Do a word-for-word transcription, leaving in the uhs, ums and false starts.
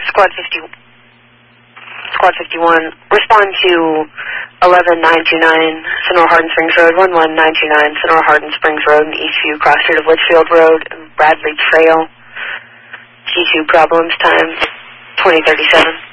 Squad fifty, Squad fifty-one, respond to eleven nine two nine, Sonora Hardin Springs Road, one one nine two nine, Sonora Hardin Springs Road, and Eastview, cross street of Litchfield Road, and Bradley Trail. G two problems, time twenty thirty-seven.